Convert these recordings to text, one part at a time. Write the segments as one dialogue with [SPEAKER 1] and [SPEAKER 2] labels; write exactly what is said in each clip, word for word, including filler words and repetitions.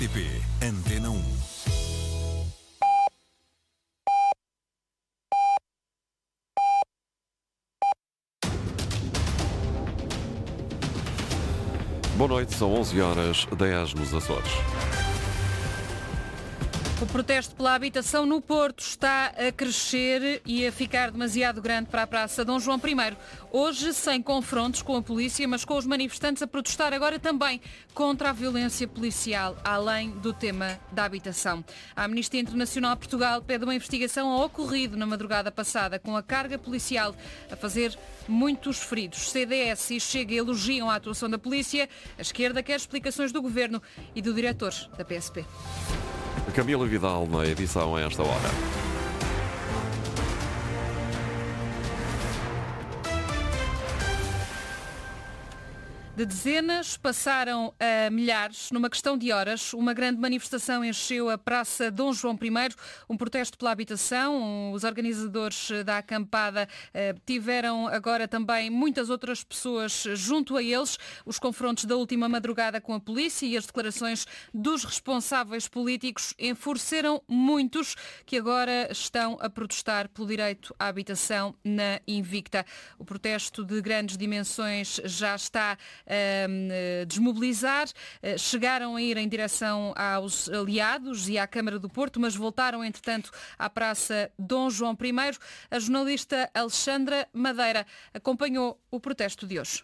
[SPEAKER 1] R T P Antena um.
[SPEAKER 2] Boa noite, são onze horas, dez nos Açores.
[SPEAKER 3] O protesto pela habitação no Porto está a crescer e a ficar demasiado grande para a Praça Dom João I. Hoje, sem confrontos com a polícia, mas com os manifestantes a protestar agora também contra a violência policial, além do tema da habitação. A Amnistia Internacional Portugal pede uma investigação ao ocorrido na madrugada passada, com a carga policial a fazer muitos feridos. C D S e Chega elogiam a atuação da polícia. A esquerda quer explicações do governo e do diretor da P S P.
[SPEAKER 2] Camila Vidal na edição a esta hora.
[SPEAKER 3] De dezenas passaram a milhares. Numa questão de horas, uma grande manifestação encheu a Praça Dom João I, um protesto pela habitação. Os organizadores da acampada eh, tiveram agora também muitas outras pessoas junto a eles. Os confrontos da última madrugada com a polícia e as declarações dos responsáveis políticos enfureceram muitos que agora estão a protestar pelo direito à habitação na Invicta. O protesto de grandes dimensões já está a desmobilizar. Chegaram a ir em direção aos aliados e à Câmara do Porto, mas voltaram, entretanto, à Praça Dom João I. A jornalista Alexandra Madeira acompanhou o protesto de hoje.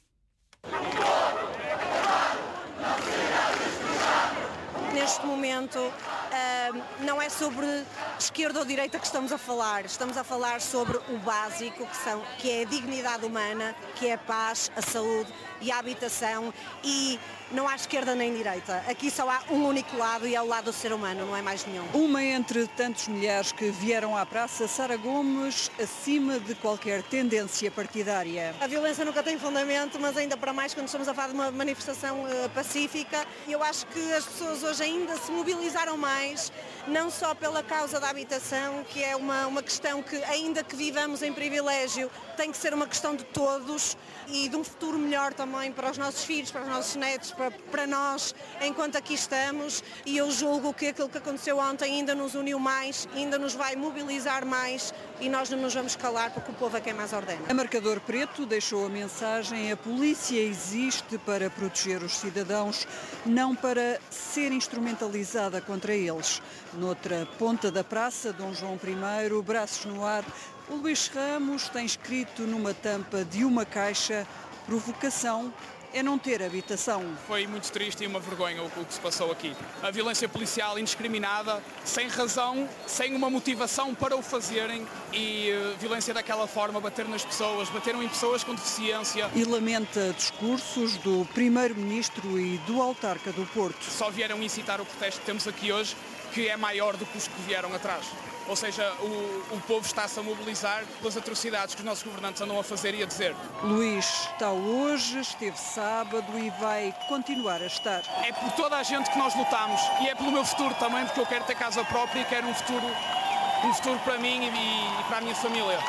[SPEAKER 4] Neste momento, não é sobre esquerda ou direita que estamos a falar, estamos a falar sobre o básico, que, são, que é a dignidade humana, que é a paz, a saúde e a habitação, e não há esquerda nem direita. Aqui só há um único lado e é o lado do ser humano, não é mais nenhum.
[SPEAKER 5] Uma entre tantos milhares que vieram à praça, Sara Gomes, acima de qualquer tendência partidária.
[SPEAKER 4] A violência nunca tem fundamento, mas ainda para mais quando estamos a falar de uma manifestação uh, pacífica. Eu acho que as pessoas hoje ainda se mobilizaram mais, não só pela causa da habitação, que é uma, uma questão que, ainda que vivamos em privilégio, tem que ser uma questão de todos e de um futuro melhor também para os nossos filhos, para os nossos netos, para, para nós, enquanto aqui estamos. E eu julgo que aquilo que aconteceu ontem ainda nos uniu mais, ainda nos vai mobilizar mais e nós não nos vamos calar porque o povo é quem mais ordena.
[SPEAKER 5] A Marcador Preto deixou a mensagem: a polícia existe para proteger os cidadãos, não para ser instrumentalizada contra eles. Noutra ponta da praça, Dom João I, braços no ar, o Luís Ramos tem escrito numa tampa de uma caixa: provocação é não ter habitação.
[SPEAKER 6] Foi muito triste e uma vergonha o que se passou aqui. A violência policial indiscriminada, sem razão, sem uma motivação para o fazerem, e uh, violência daquela forma, bater nas pessoas, bateram em pessoas com deficiência.
[SPEAKER 5] E lamenta discursos do Primeiro-Ministro e do Autarca do Porto.
[SPEAKER 6] Só vieram incitar o protesto que temos aqui hoje, que é maior do que os que vieram atrás. Ou seja, o, o povo está-se a mobilizar pelas atrocidades que os nossos governantes andam a fazer e a dizer.
[SPEAKER 5] Luís está hoje, esteve sábado e vai continuar a estar.
[SPEAKER 6] É por toda a gente que nós lutamos e é pelo meu futuro também, porque eu quero ter casa própria e quero um futuro, um futuro para mim e, e para a minha família.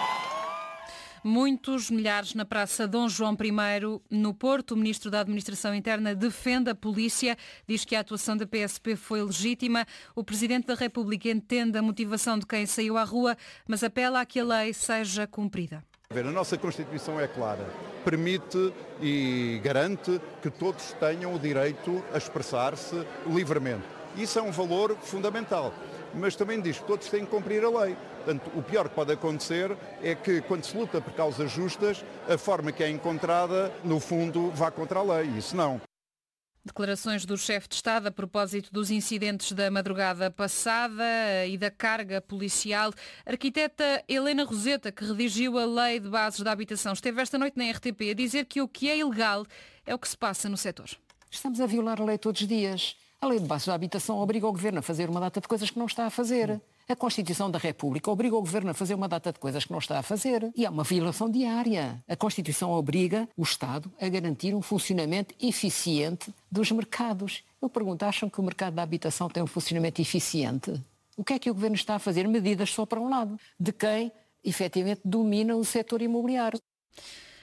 [SPEAKER 3] Muitos milhares na Praça Dom João I, no Porto. O Ministro da Administração Interna defende a polícia, diz que a atuação da P S P foi legítima. O Presidente da República entende a motivação de quem saiu à rua, mas apela a que a lei seja cumprida.
[SPEAKER 7] A nossa Constituição é clara, permite e garante que todos tenham o direito a expressar-se livremente. Isso é um valor fundamental, mas também diz que todos têm que cumprir a lei. Portanto, o pior que pode acontecer é que, quando se luta por causas justas, a forma que é encontrada, no fundo, vá contra a lei. Isso não.
[SPEAKER 3] Declarações do chefe de Estado a propósito dos incidentes da madrugada passada e da carga policial. A arquiteta Helena Roseta, que redigiu a Lei de Bases da Habitação, esteve esta noite na R T P a dizer que o que é ilegal é o que se passa no setor.
[SPEAKER 8] Estamos a violar a lei todos os dias. A Lei de Bases da Habitação obriga o Governo a fazer uma data de coisas que não está a fazer. A Constituição da República obriga o Governo a fazer uma data de coisas que não está a fazer. E há uma violação diária. A Constituição obriga o Estado a garantir um funcionamento eficiente dos mercados. Eu pergunto, acham que o mercado da habitação tem um funcionamento eficiente? O que é que o Governo está a fazer? Medidas só para um lado, de quem efetivamente domina o setor imobiliário.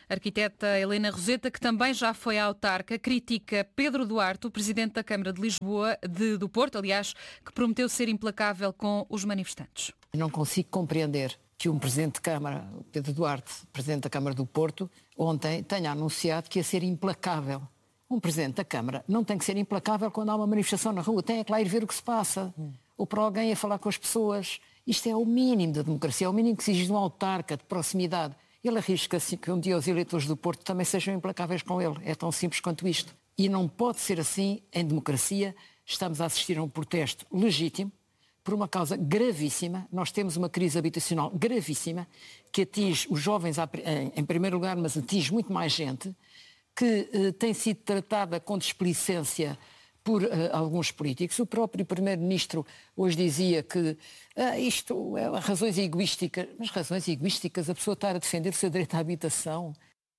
[SPEAKER 3] A arquiteta Helena Roseta, que também já foi autarca, critica Pedro Duarte, o presidente da Câmara de Lisboa, de, do Porto, aliás, que prometeu ser implacável com os manifestantes.
[SPEAKER 8] Não consigo compreender que um presidente de Câmara, Pedro Duarte, presidente da Câmara do Porto, ontem tenha anunciado que ia ser implacável. Um presidente da Câmara não tem que ser implacável quando há uma manifestação na rua, tem é que lá ir ver o que se passa. Hum. Ou para alguém a falar com as pessoas. Isto é o mínimo da democracia, é o mínimo que se exige de um autarca, de proximidade. Ele arrisca-se que um dia os eleitores do Porto também sejam implacáveis com ele. É tão simples quanto isto. E não pode ser assim em democracia. Estamos a assistir a um protesto legítimo por uma causa gravíssima. Nós temos uma crise habitacional gravíssima que atinge os jovens em primeiro lugar, mas atinge muito mais gente, que eh, tem sido tratada com displicência por uh, alguns políticos. O próprio Primeiro-Ministro hoje dizia que ah, isto é razões egoísticas. Mas razões egoísticas, a pessoa está a defender o seu direito à habitação.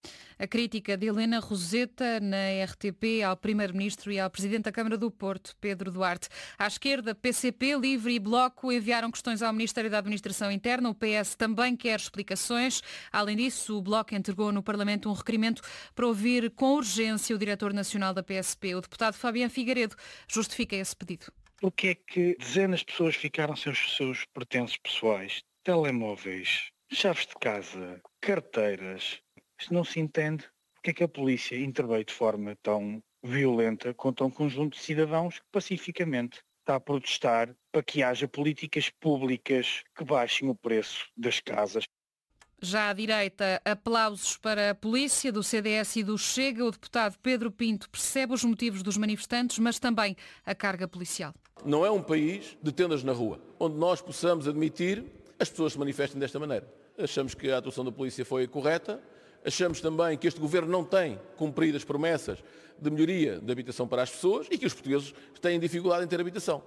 [SPEAKER 3] A crítica de Helena Roseta na R T P ao Primeiro-Ministro e ao Presidente da Câmara do Porto, Pedro Duarte. À esquerda, P C P, Livre e Bloco enviaram questões ao Ministério da Administração Interna. O P S também quer explicações. Além disso, o Bloco entregou no Parlamento um requerimento para ouvir com urgência o Diretor Nacional da P S P. O deputado Fabiano Figueiredo justifica esse pedido.
[SPEAKER 1] O que é que dezenas de pessoas ficaram sem os seus pertences pessoais? Telemóveis, chaves de casa, carteiras. Isto não se entende porque é que a polícia interveio de forma tão violenta contra um conjunto de cidadãos que pacificamente está a protestar para que haja políticas públicas que baixem o preço das casas.
[SPEAKER 3] Já à direita, aplausos para a polícia do C D S e do Chega. O deputado Pedro Pinto percebe os motivos dos manifestantes, mas também a carga policial.
[SPEAKER 9] Não é um país de tendas na rua, onde nós possamos admitir as pessoas se manifestem desta maneira. Achamos que a atuação da polícia foi correta. Achamos também que este governo não tem cumprido as promessas de melhoria da habitação para as pessoas e que os portugueses têm dificuldade em ter habitação.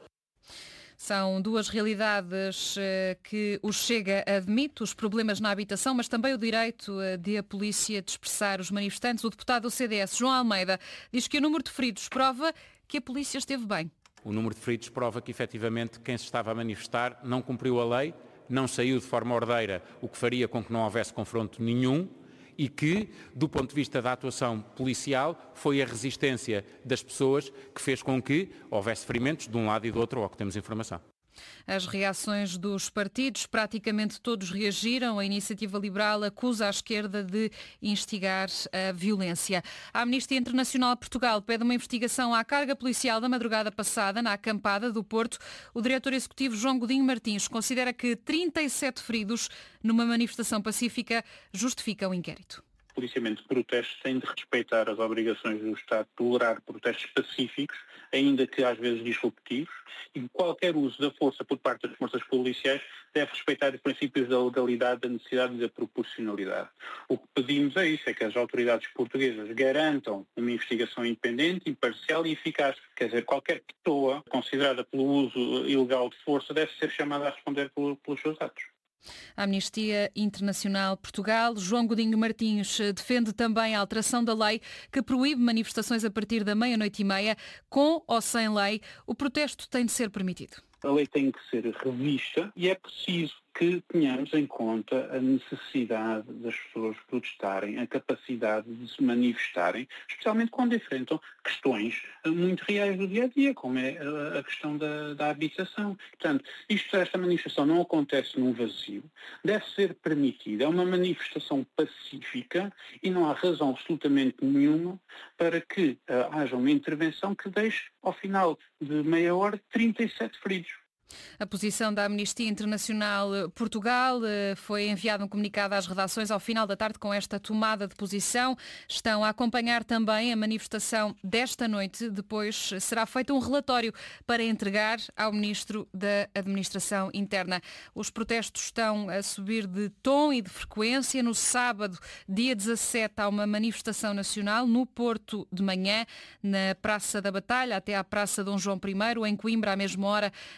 [SPEAKER 3] São duas realidades que o Chega admite, os problemas na habitação, mas também o direito de a polícia dispersar os manifestantes. O deputado do C D S, João Almeida, diz que o número de feridos prova que a polícia esteve bem.
[SPEAKER 10] O número de feridos prova que, efetivamente, quem se estava a manifestar não cumpriu a lei, não saiu de forma ordeira, o que faria com que não houvesse confronto nenhum, e que, do ponto de vista da atuação policial, foi a resistência das pessoas que fez com que houvesse ferimentos de um lado e do outro, ao que temos informação.
[SPEAKER 3] As reações dos partidos, praticamente todos reagiram. A Iniciativa Liberal acusa a esquerda de instigar a violência. A Amnistia Internacional Portugal pede uma investigação à carga policial da madrugada passada na acampada do Porto. O diretor executivo João Godinho Martins considera que trinta e sete feridos numa manifestação pacífica justificam o inquérito.
[SPEAKER 11] O policiamento de protestos tem de respeitar as obrigações do Estado, tolerar protestos pacíficos, ainda que às vezes disruptivos, e qualquer uso da força por parte das forças policiais deve respeitar os princípios da legalidade, da necessidade e da proporcionalidade. O que pedimos é isso, é que as autoridades portuguesas garantam uma investigação independente, imparcial e eficaz. Quer dizer, qualquer pessoa considerada pelo uso ilegal de força deve ser chamada a responder pelos seus atos.
[SPEAKER 3] A Amnistia Internacional Portugal, João Godinho Martins, defende também a alteração da lei que proíbe manifestações a partir da meia-noite e meia. Com ou sem lei, o protesto tem de ser permitido.
[SPEAKER 11] A lei tem que ser revista e é preciso que tenhamos em conta a necessidade das pessoas protestarem, a capacidade de se manifestarem, especialmente quando enfrentam questões muito reais do dia-a-dia, como é a questão da, da habitação. Portanto, isto, esta manifestação não acontece num vazio, deve ser permitida, é uma manifestação pacífica e não há razão absolutamente nenhuma para que uh, haja uma intervenção que deixe, ao final de meia hora, trinta e sete feridos.
[SPEAKER 3] A posição da Amnistia Internacional Portugal foi enviado um comunicado às redações ao final da tarde com esta tomada de posição. Estão a acompanhar também a manifestação desta noite. Depois será feito um relatório para entregar ao Ministro da Administração Interna. Os protestos estão a subir de tom e de frequência. No sábado, dia dezassete, há uma manifestação nacional no Porto de manhã, na Praça da Batalha até à Praça Dom João I, em Coimbra, à mesma hora, desde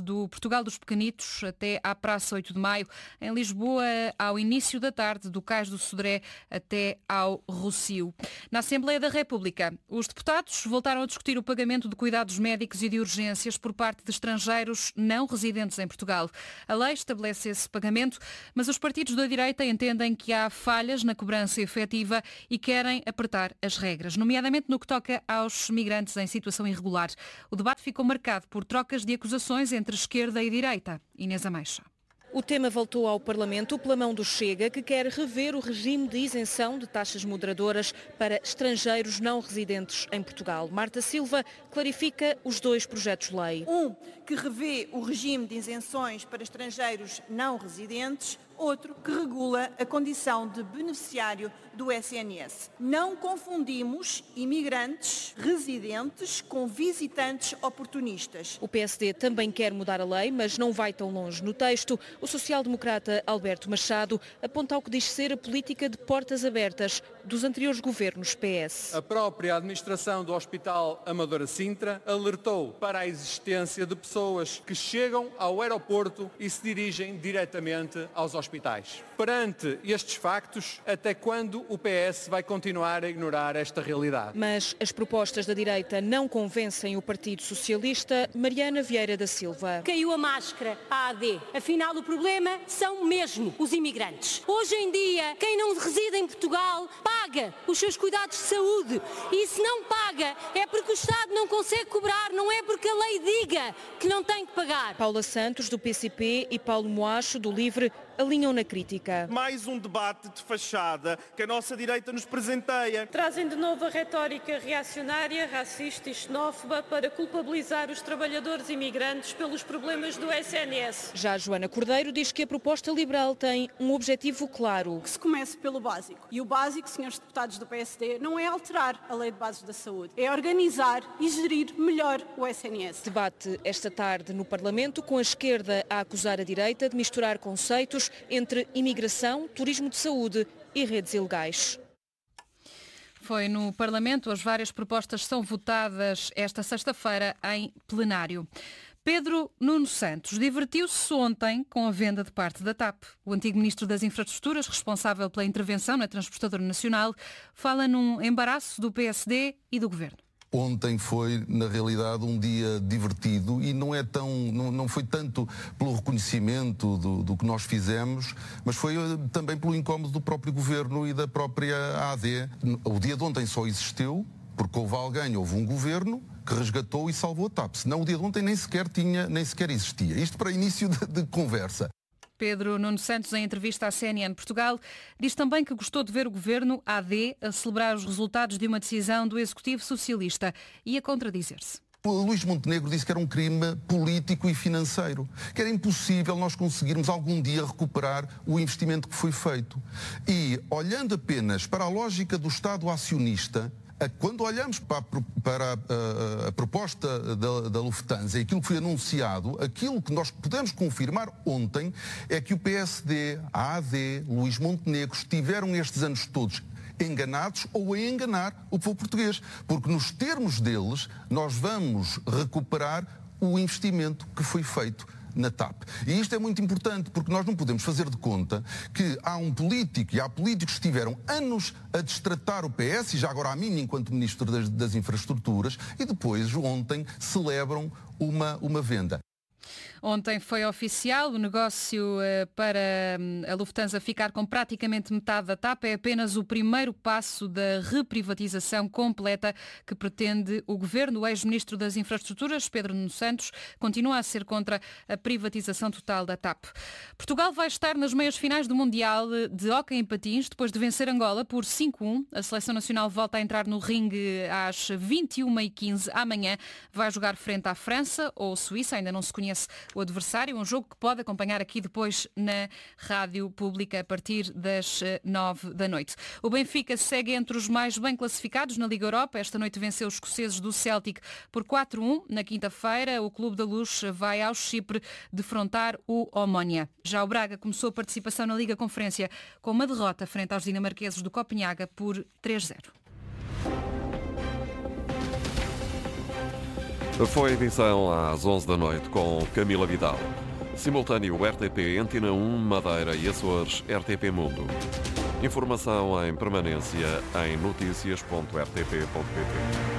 [SPEAKER 3] do Portugal dos Pequenitos até à Praça oito de Maio. Em Lisboa, ao início da tarde, do Cais do Sodré até ao Rossio. Na Assembleia da República, os deputados voltaram a discutir o pagamento de cuidados médicos e de urgências por parte de estrangeiros não residentes em Portugal. A lei estabelece esse pagamento, mas os partidos da direita entendem que há falhas na cobrança efetiva e querem apertar as regras, nomeadamente no que toca aos migrantes em situação irregular. O debate ficou marcado por trocas de acusações entre esquerda e direita. Inês Ameixa.
[SPEAKER 12] O tema voltou ao Parlamento pela mão do Chega, que quer rever o regime de isenção de taxas moderadoras para estrangeiros não residentes em Portugal. Marta Silva clarifica os dois projetos de lei.
[SPEAKER 13] Um, que revê o regime de isenções para estrangeiros não residentes. Outro, que regula a condição de beneficiário do S N S. Não confundimos imigrantes residentes com visitantes oportunistas.
[SPEAKER 12] O P S D também quer mudar a lei, mas não vai tão longe. No texto, o social-democrata Alberto Machado aponta ao que diz ser a política de portas abertas dos anteriores governos P S.
[SPEAKER 14] A própria administração do Hospital Amadora Sintra alertou para a existência de pessoas que chegam ao aeroporto e se dirigem diretamente aos hospitais. Perante estes factos, até quando o P S vai continuar a ignorar esta realidade?
[SPEAKER 12] Mas as propostas da direita não convencem o Partido Socialista. Mariana Vieira da Silva.
[SPEAKER 15] Caiu a máscara, a A D. Afinal, o problema são mesmo os imigrantes. Hoje em dia, quem não reside em Portugal paga os seus cuidados de saúde. E se não paga, é porque o Estado não consegue cobrar, não é porque a lei diga que não tem que pagar.
[SPEAKER 12] Paula Santos, do P C P, e Paulo Moacho, do LIVRE, alinham na crítica.
[SPEAKER 16] Mais um debate de fachada que a nossa direita nos presenteia.
[SPEAKER 17] Trazem de novo a retórica reacionária, racista e xenófoba para culpabilizar os trabalhadores imigrantes pelos problemas do S N S.
[SPEAKER 12] Já Joana Cordeiro diz que a proposta liberal tem um objetivo claro.
[SPEAKER 18] Que se comece pelo básico. E o básico, senhores deputados do P S D, não é alterar a Lei de Bases da Saúde. É organizar e gerir melhor o S N S.
[SPEAKER 12] Debate esta tarde no Parlamento, com a esquerda a acusar a direita de misturar conceitos entre imigração, turismo de saúde e redes ilegais.
[SPEAKER 3] Foi no Parlamento. As várias propostas são votadas esta sexta-feira em plenário. Pedro Nuno Santos divertiu-se ontem com a venda de parte da TAP. O antigo ministro das Infraestruturas, responsável pela intervenção na Transportadora Nacional, fala num embaraço do P S D e do Governo.
[SPEAKER 19] Ontem foi, na realidade, um dia divertido e não é tão, não, não foi tanto pelo reconhecimento do, do que nós fizemos, mas foi também pelo incómodo do próprio Governo e da própria A D. O dia de ontem só existiu porque houve alguém, houve um Governo que resgatou e salvou a TAP. Senão o dia de ontem nem sequer tinha, nem sequer existia. Isto para início de, de conversa.
[SPEAKER 3] Pedro Nuno Santos, em entrevista à C N N Portugal, diz também que gostou de ver o Governo A D a celebrar os resultados de uma decisão do Executivo Socialista e a contradizer-se.
[SPEAKER 19] O Luís Montenegro disse que era um crime político e financeiro, que era impossível nós conseguirmos algum dia recuperar o investimento que foi feito. E, olhando apenas para a lógica do Estado acionista, quando olhamos para a, para a, a, a proposta da, da Lufthansa e aquilo que foi anunciado, aquilo que nós podemos confirmar ontem é que o P S D, a A D, Luís Montenegro estiveram estes anos todos enganados ou a enganar o povo português, porque nos termos deles nós vamos recuperar o investimento que foi feito na TAP. E isto é muito importante porque nós não podemos fazer de conta que há um político e há políticos que estiveram anos a destratar o P S, e já agora a mim enquanto Ministro das, das Infraestruturas, e depois ontem celebram uma, uma venda.
[SPEAKER 3] Ontem foi oficial o negócio para a Lufthansa ficar com praticamente metade da TAP. É apenas o primeiro passo da reprivatização completa que pretende o Governo. O ex-ministro das Infraestruturas, Pedro Nuno Santos, continua a ser contra a privatização total da TAP. Portugal vai estar nas meias finais do Mundial de Hóquei em Patins, depois de vencer Angola por cinco a um. A Seleção Nacional volta a entrar no ringue às vinte e uma e quinze amanhã. Vai jogar frente à França ou Suíça, ainda não se conhece o adversário, um jogo que pode acompanhar aqui depois na Rádio Pública a partir das nove da noite. O Benfica segue entre os mais bem classificados na Liga Europa. Esta noite venceu os escoceses do Celtic por quatro a um. Na quinta-feira, o Clube da Luz vai ao Chipre defrontar o Omonia. Já o Braga começou a participação na Liga Conferência com uma derrota frente aos dinamarqueses do Copenhaga por três a zero.
[SPEAKER 2] Foi a edição às onze da noite com Camila Vidal. Simultâneo R T P Antena um, Madeira e Açores, R T P Mundo. Informação em permanência em noticias ponto r t p ponto p t.